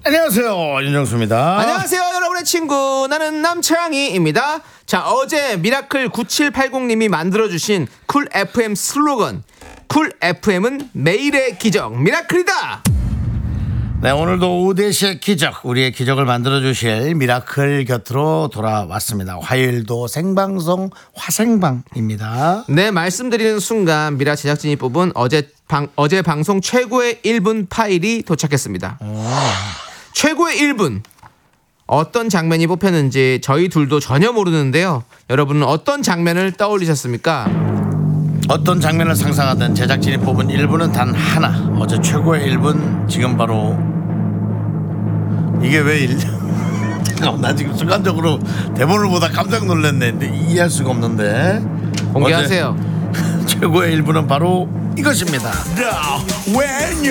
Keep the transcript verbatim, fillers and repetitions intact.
안녕하세요, 윤정수입니다. 안녕하세요, 여러분의 친구 나는 남창희입니다. 자, 어제 미라클 구칠팔공님이 만들어주신 쿨 에프엠 슬로건, 쿨 에프엠은 매일의 기적 미라클이다. 네, 오늘도 우대시의 기적, 우리의 기적을 만들어주실 미라클 곁으로 돌아왔습니다. 화요일도 생방송 화생방입니다. 네, 말씀드리는 순간 미라 제작진이 뽑은 어제 방, 어제 방송 최고의 일 분 파일이 도착했습니다. 오. 최고의 일 분, 어떤 장면이 뽑혔는지 저희 둘도 전혀 모르는데요. 여러분은 어떤 장면을 떠올리셨습니까? 어떤 장면을 상상하든 제작진이 뽑은 일 분은 단 하나. 어제 최고의 일 분, 지금 바로 이게 왜 일... 잠깐만, 나 지금 순간적으로 대본을 보다 깜짝 놀랐네. 근데 이해할 수가 없는데. 공개하세요. 최고의 일 분은 바로 이것입니다. When